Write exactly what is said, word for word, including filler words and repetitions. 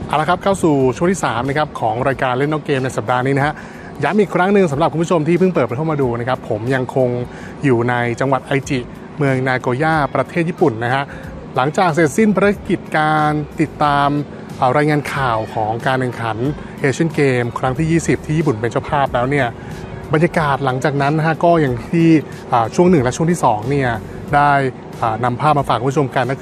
เอาละครับเข้าสู่ช่วงที่สามนะครับของรายการเล่นนอกเกมในสัปดาห์นี้นะฮะย้ำอีกครั้งหนึ่งสำหรับคุณผู้ชมที่เพิ่งเปิดเข้ามาดูนะครับผมยังคงอยู่ในจังหวัดไอจิเมืองนาโกย่าประเทศญี่ปุ่นนะฮะหลังจากเสร็จสิ้นภารกิจการติดตามรายงานข่าวของการแข่งขันเอเชียนเกมครั้งที่ยี่สิบที่ญี่ปุ่นเป็นเจ้าภาพแล้วเนี่ยบรรยากาศหลังจากนั้นนะฮะก็อย่างที่ช่วงหนึ่งและช่วงที่สองเนี่ยได้นำภาพมาฝากคุณผู้ชมกันก็